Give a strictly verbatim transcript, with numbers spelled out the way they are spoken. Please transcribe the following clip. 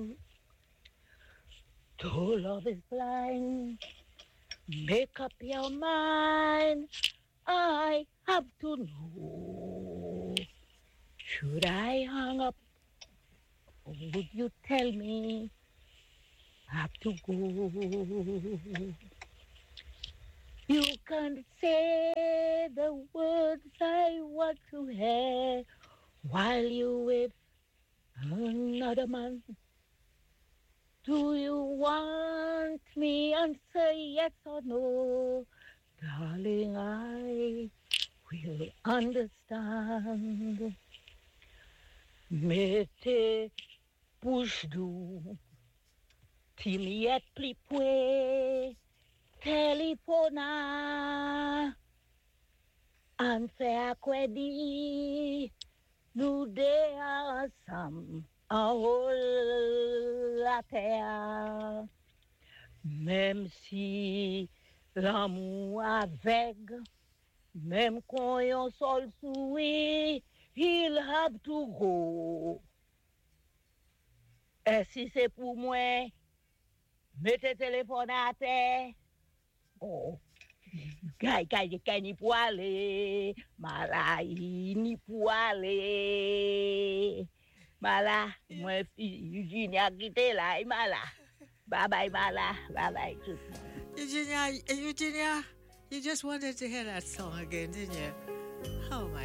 Though love is blind, make up your mind. I have to know. Should I hang up or would you tell me I have to go? You can say the words I want to hear while you with another man. Do you want me answer yes or no? Darling, I will understand. Mettez bouche doux, timiet pli pwe, telefona, anse akwedi, nous deux ensemble, en haut la terre. Même si l'amour aveugle, même quand yon sol sourit, he'll have to go. Et si c'est pour moi, mettez téléphone à terre. Oh, kay kay kay ni pour aller, malai ni pour aller. Mala, moi Eugenie a quitté là, et mala. Bye bye mala, bye bye tout le monde. Eugenia, Eugenia, you just wanted to hear that song again, didn't you? Oh my